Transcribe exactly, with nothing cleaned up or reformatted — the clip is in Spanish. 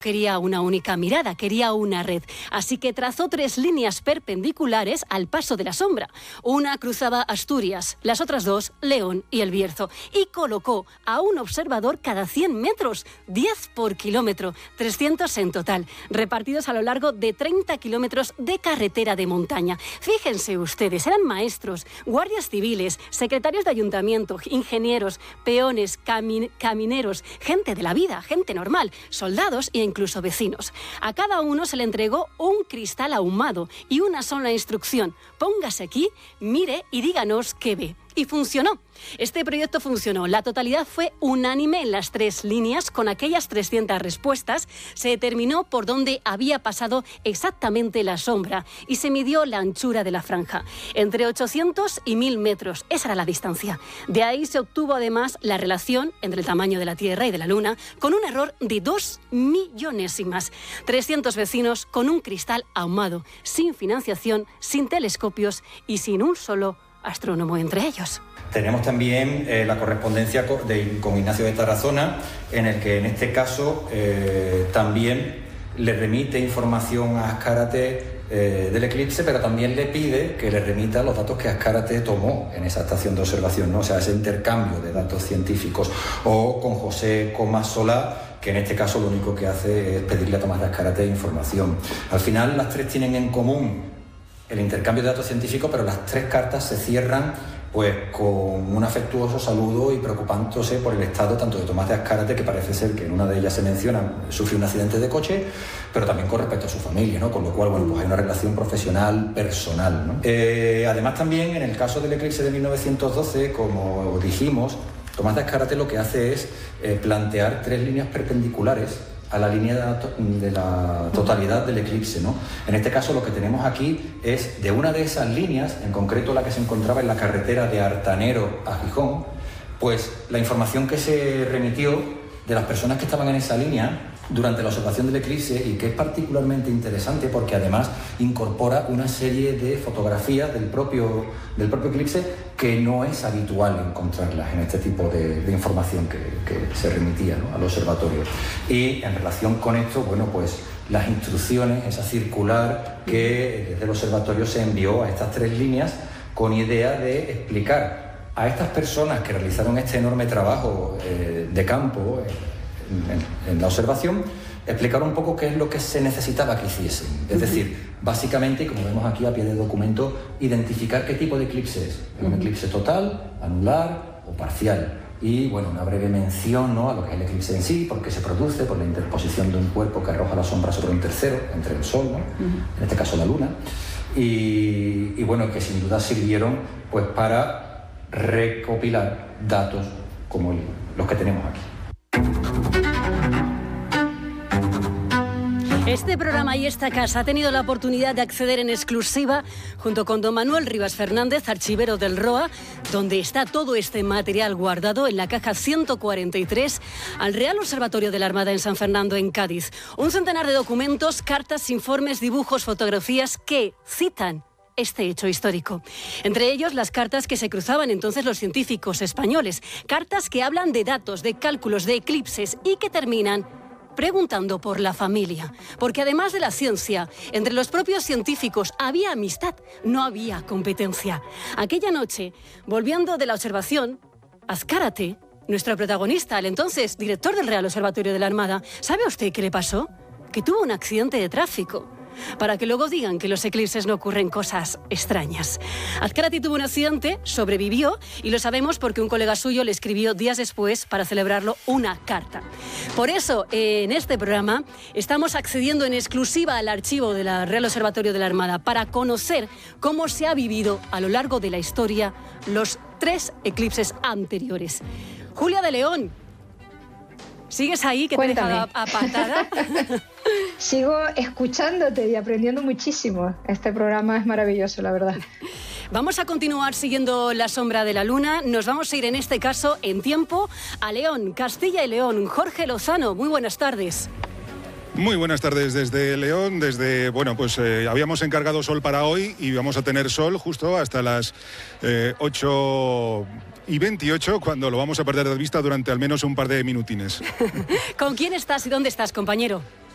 quería una única mirada, quería una red. Así que trazó tres líneas perpendiculares al paso de la sombra. Una cruzaba Asturias, las otras dos, León y El Bierzo. Y colocó a un observador cada cien metros, diez por kilómetro, trescientos en total, repartidos a lo largo de treinta kilómetros de carretera de montaña. Fíjense ustedes, eran maestros, guardias civiles, secretarios de ayuntamiento, ingenieros, peones, cami- camineros, gente de la vida, gente normal, soldados e incluso vecinos. A cada uno se le entregó un cristal ahumado y una sola instrucción: póngase aquí, mire y díganos qué ve. Y funcionó. Este proyecto funcionó. La totalidad fue unánime en las tres líneas. Con aquellas trescientas respuestas se determinó por dónde había pasado exactamente la sombra y se midió la anchura de la franja. Entre ochocientos y mil metros. Esa era la distancia. De ahí se obtuvo además la relación entre el tamaño de la Tierra y de la Luna, con un error de dos millonésimas. trescientos vecinos con un cristal ahumado, sin financiación, sin telescopios y sin un solo astrónomo entre ellos. Tenemos también eh, la correspondencia con, de, con Ignacio de Tarazona, en el que en este caso eh, también le remite información a Azcárate eh, del eclipse, pero también le pide que le remita los datos que Azcárate tomó en esa estación de observación, ¿no? O sea, ese intercambio de datos científicos. O con José Comas Solá, que en este caso lo único que hace es pedirle a Tomás de Azcárate información. Al final las tres tienen en común el intercambio de datos científicos, pero las tres cartas se cierran pues con un afectuoso saludo y preocupándose por el estado tanto de Tomás de Azcárate, que parece ser que en una de ellas se menciona sufrió un accidente de coche, pero también con respecto a su familia, ¿no? Con lo cual, bueno, pues hay una relación profesional, personal, ¿no? Eh, además también en el caso del eclipse de mil novecientos doce, como dijimos, Tomás de Azcárate lo que hace es eh, plantear tres líneas perpendiculares a la línea de la, to- de la totalidad del eclipse, ¿no? En este caso lo que tenemos aquí es de una de esas líneas, en concreto la que se encontraba en la carretera de Artanero a Gijón, pues la información que se remitió de las personas que estaban en esa línea durante la observación del eclipse, y que es particularmente interesante porque además incorpora una serie de fotografías del propio, del propio eclipse que no es habitual encontrarlas en este tipo de, de información que, que se remitía, ¿no?, al observatorio. Y en relación con esto, bueno, pues las instrucciones, esa circular que desde el observatorio se envió a estas tres líneas con idea de explicar a estas personas que realizaron este enorme trabajo eh, de campo, eh, En, en la observación, explicar un poco qué es lo que se necesitaba que hiciesen. Es decir, básicamente, como vemos aquí a pie de documento, identificar qué tipo de eclipse es. ¿Es un eclipse total, anular o parcial? Y, bueno, una breve mención, ¿no?, a lo que es el eclipse en sí, por qué se produce, por la interposición de un cuerpo que arroja la sombra sobre un tercero, entre el Sol, ¿no?, uh-huh. en este caso la Luna. Y, y, bueno, que sin duda sirvieron pues para recopilar datos como los que tenemos aquí. Este programa y esta casa ha tenido la oportunidad de acceder en exclusiva, junto con don Manuel Rivas Fernández, archivero del R O A, donde está todo este material guardado en la caja ciento cuarenta y tres, al Real Observatorio de la Armada en San Fernando, en Cádiz. Un centenar de documentos, cartas, informes, dibujos, fotografías que citan este hecho histórico. Entre ellos, las cartas que se cruzaban entonces los científicos españoles. Cartas que hablan de datos, de cálculos, de eclipses y que terminan preguntando por la familia. Porque además de la ciencia, entre los propios científicos había amistad, no había competencia. Aquella noche, volviendo de la observación, Azcárate, nuestro protagonista, el entonces director del Real Observatorio de la Armada, ¿sabe usted qué le pasó? Que tuvo un accidente de tráfico. Para que luego digan que los eclipses no ocurren cosas extrañas. Azcárate tuvo un accidente, sobrevivió, y lo sabemos porque un colega suyo le escribió días después para celebrarlo una carta. Por eso, en este programa, estamos accediendo en exclusiva al archivo del Real Observatorio de la Armada para conocer cómo se ha vivido a lo largo de la historia los tres eclipses anteriores. Julia de León, ¿sigues ahí que Cuéntame. te he dejado apartada? Sigo escuchándote y aprendiendo muchísimo. Este programa es maravilloso, la verdad. Vamos a continuar siguiendo la sombra de la Luna. Nos vamos a ir en este caso en tiempo a León, Castilla y León. Jorge Lozano, muy buenas tardes. Muy buenas tardes desde León, desde, bueno, pues eh, habíamos encargado sol para hoy y vamos a tener sol justo hasta las eh, ocho y veintiocho, cuando lo vamos a perder de vista durante al menos un par de minutines. ¿Con quién estás y dónde estás, compañero?